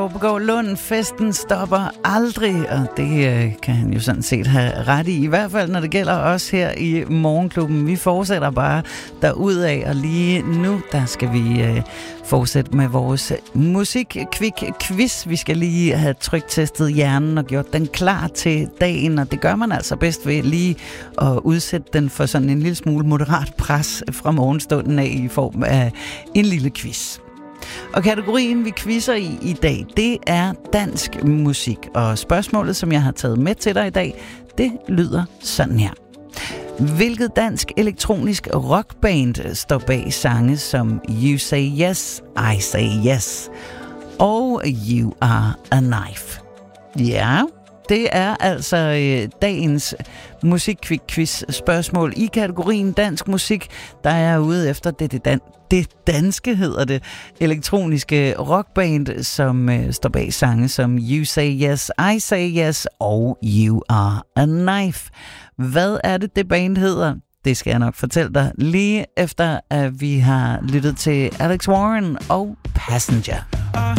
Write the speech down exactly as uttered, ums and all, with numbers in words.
Gå Lund, festen stopper aldrig, og det øh, kan han jo sådan set have ret i. I hvert fald, når det gælder os her i Morgenklubben. Vi fortsætter bare derudad, og lige nu, der skal vi øh, fortsætte med vores musik-kvik-quiz. Vi skal lige have tryktestet hjernen og gjort den klar til dagen, og det gør man altså bedst ved lige at udsætte den for sådan en lille smule moderat pres fra morgenstunden af i form af en lille quiz. Og kategorien, vi quizzer i i dag, det er dansk musik. Og spørgsmålet, som jeg har taget med til dig i dag, det lyder sådan her. Hvilket dansk elektronisk rockband står bag sange som You Say Yes, I Say Yes og You Are a Knife? Ja, det er altså øh, dagens musik-quiz spørgsmål i kategorien dansk musik, der er ude efter det, det, dan- det danske, hedder det, elektroniske rockband, som øh, står bag sange som You Say Yes, I Say Yes og You Are a Knife. Hvad er det, det band hedder? Det skal jeg nok fortælle dig lige efter, at vi har lyttet til Alex Warren og Passenger.